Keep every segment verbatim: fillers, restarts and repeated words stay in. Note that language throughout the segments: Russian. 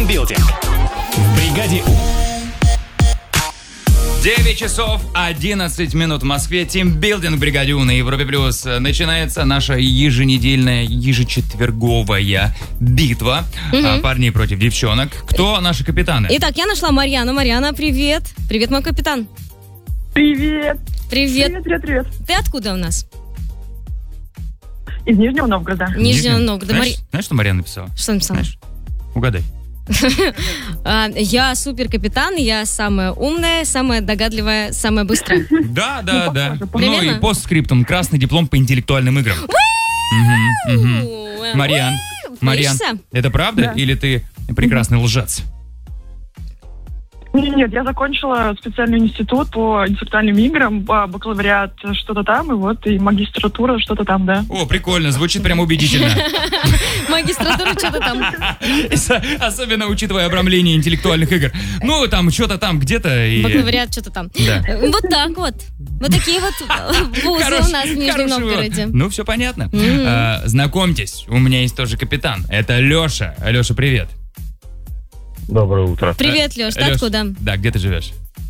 Тимбилдинг в бригаде У. девять часов одиннадцать минут в Москве. Тимбилдинг в бригаде У на Европе Плюс. Начинается наша еженедельная, ежечетверговая битва Мгм. парней против девчонок. Кто наши капитаны? Итак, я нашла Марьяну. Марьяна, привет. Привет, мой капитан. Привет. Привет. Привет, привет, привет. Ты откуда у нас? Из Нижнего Новгорода. Нижнего Новгорода. Знаешь, Мари- знаешь, что Марьяна написала? Что написала? Знаешь? Угадай. А, Я супер капитан, я самая умная, самая догадливая, самая быстрая. Да, да, Ну, да. похоже, Ну похоже. и постскриптум. Красный диплом по интеллектуальным играм. Мгм, мгм. Марьян, Марьян, Боишься? это правда Да. или ты прекрасный лжец? Нет, нет, я закончила специальный институт по интеллектуальным играм, а, бакалавриат что-то там, и вот, и магистратура что-то там, да. О, прикольно, звучит прям убедительно. Магистратура, что-то там. И с- Особенно учитывая обрамление интеллектуальных игр. Ну, там, что-то там где-то. и- Бакалавриат, что-то там. Да. Вот так вот. Вот такие вот э, вузы Хорош- у нас в Нижнем хорошего. Новгороде. Ну, все понятно. Мгм. А, знакомьтесь, у меня есть тоже капитан. Это Леша. Леша, привет. Доброе утро. Привет, Леш, ты Лёш, откуда? Да, где ты живешь?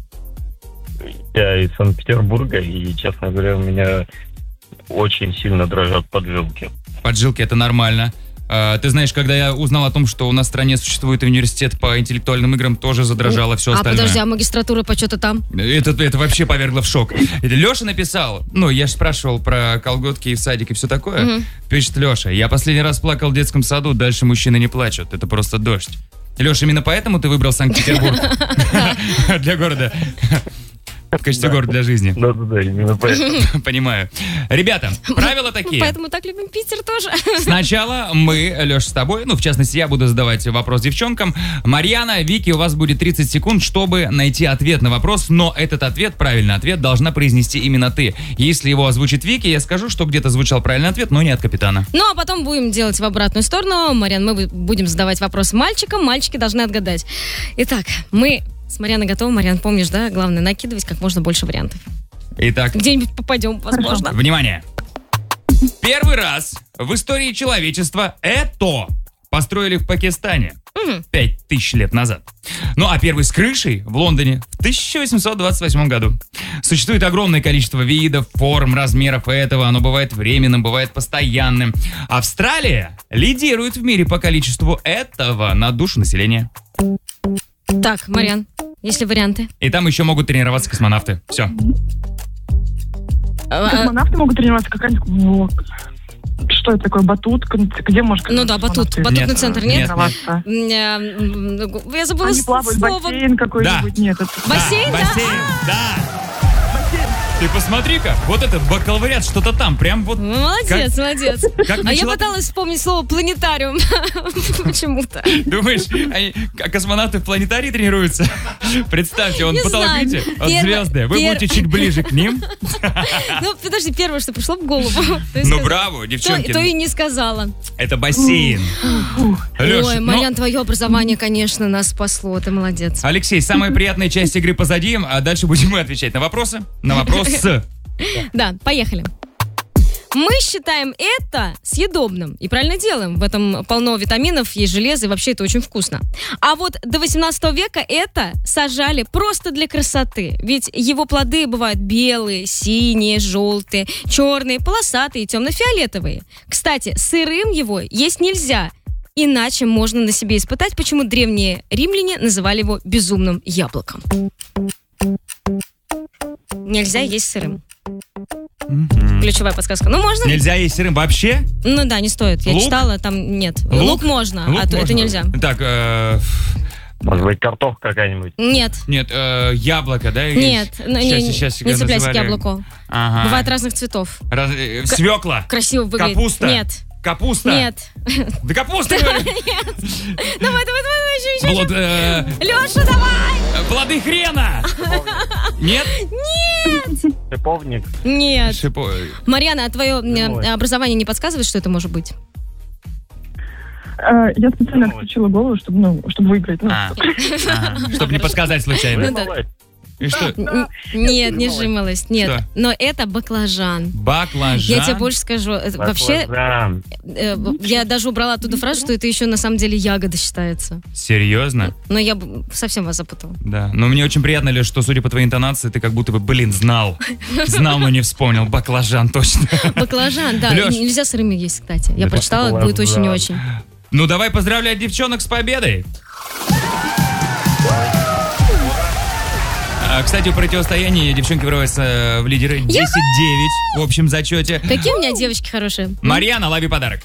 Я из Санкт-Петербурга, и, честно говоря, у меня очень сильно дрожат поджилки. Поджилки, это нормально. А, ты знаешь, когда я узнал о том, что у нас в стране существует университет по интеллектуальным играм, тоже задрожало все А остальное. подожди, а магистратура по что-то там? Это, это вообще повергло в шок. Это Леша написал, ну, я же спрашивал про колготки и в садик и все такое. Мгм. Пишет Леша, я последний раз плакал в детском саду, дальше мужчины не плачут, это просто дождь. Леша, именно поэтому ты выбрал Санкт-Петербург для города? В качестве города для жизни. Да-да-да, именно поэтому. Понимаю. Ребята, правила такие. Поэтому так любим Питер тоже. Сначала мы, Леш, с тобой, ну, в частности, я буду задавать вопрос девчонкам. Марьяна, Вики, у вас будет тридцать секунд, чтобы найти ответ на вопрос, но этот ответ, правильный ответ, должна произнести именно ты. Если его озвучит Вики, я скажу, что где-то звучал правильный ответ, но не от капитана. Ну, а потом будем делать в обратную сторону. Марьян, мы бу- будем задавать вопрос мальчикам, мальчики должны отгадать. Итак, мы с Марьяной готовы. Марьян, помнишь, да? Главное, накидывать как можно больше вариантов. Итак, Где-нибудь попадем, возможно. внимание. Первый раз в истории человечества это построили в Пакистане Мгм. пять тысяч лет назад. Ну а первый с крышей в Лондоне в тысяча восемьсот двадцать восьмом году. Существует огромное количество видов, форм, размеров этого. Оно бывает временным, бывает постоянным. Австралия лидирует в мире по количеству этого на душу населения. Так, Марьян, есть ли варианты? И там еще могут тренироваться космонавты. Все. А, Космонавты могут тренироваться, какая-нибудь... ну, что это такое, батут? Где может... Ну да, батут. космонавты Батутный Нет, центр, нет. нет? тренироваться? М, э, м, Я забыла Они плавают в слово. бассейн какой-нибудь, нет. это- Бассейн, да? да? Бассейн, да. Ты посмотри-ка, вот это бакалавриат, что-то там, прям вот... Ну, Молодец, молодец. Как А я начала- пыталась вспомнить слово планетариум. Почему-то. Думаешь, они, а космонавты в планетарии тренируются? Представьте, он Не потолок, знаю. видите? Вот Перво- звезды. Вы пер- будете чуть ближе к ним. Ну, подожди, первое, что пришло в голову. то и Ну, сказала. браво, То, девчонки. то и не сказала. Это бассейн. Леша, Ой, ну, Марьян, твое образование, конечно, нас спасло. Ты молодец. Алексей, самая приятная часть игры позади, а дальше будем мы отвечать на вопросы. На вопросы. Да, поехали. Мы считаем это съедобным. И правильно делаем. В этом полно витаминов, есть железо, и вообще это очень вкусно. А вот до восемнадцатого века это сажали просто для красоты. Ведь его плоды бывают белые, синие, желтые, черные, полосатые и темно-фиолетовые. Кстати, сырым его есть нельзя. Иначе можно на себе испытать, почему древние римляне называли его безумным яблоком. Нельзя есть сырым. Ключевая подсказка. Ну, можно? Нельзя есть сырым вообще? Ну да, не стоит. Я Лук? читала, там нет. Лук? Лук, можно, Лук а то это можно. нельзя. Так, э, Может быть, картошка какая-нибудь? Нет, нет, э, яблоко, да? или- нет, ну, не, Щас, не, щас не цепляйся к называли. яблоку. Ага. Бывает разных цветов. Раз- э, Свекла. Красиво выглядит. Капуста. Нет, Капуста. нет. Да капуста, говорю. Давай, давай, давай, еще, еще. Плод, э, Леша, давай! плоды хрена. Нет? Шиповник? Нет. Шипо- Марьяна, а твое Давай. э, образование не подсказывает, что это может быть? Э, Я специально отключила голову, чтобы, ну, чтобы выиграть. Ну, А, ага. Чтобы не подсказать случайно. Ну да. Рыба, И что? Н- Нет, не жимолость, нет. Что? Но это баклажан. Баклажан? Я тебе больше скажу. это Вообще, Баклажан. э, я даже убрала оттуда фразу, что это еще на самом деле ягода считается. Серьезно? Но я б- совсем вас запутала. Да. Но мне очень приятно, Леш, что, судя по твоей интонации, ты как будто бы, блин, знал. Знал, но не вспомнил. Баклажан, точно. Баклажан, да. Лёш. Нельзя сырыми есть, кстати. Я Да прочитала, это будет очень и очень. Ну, давай поздравлять девчонок с победой. А, Кстати, в противостоянии девчонки вырываются в лидеры десять девять в общем зачете. Какие у меня девочки хорошие. Марьяна, лови подарок.